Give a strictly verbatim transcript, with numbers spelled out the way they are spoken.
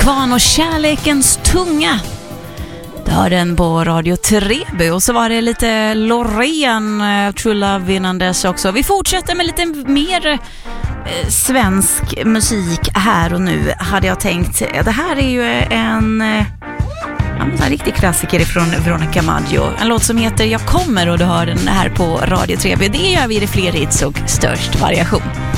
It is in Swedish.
Kvarn och kärlekens tunga. Du hör den på Radio Treby. Och så var det lite Loreen, uh, True Love innan också. Vi fortsätter med lite mer uh, svensk musik här och nu, hade jag tänkt. Det här är ju en, uh, en riktig klassiker från Veronica Maggio. En låt som heter Jag kommer, och du hör den här på Radio Treby. Det gör vi i det fler hits och störst variation.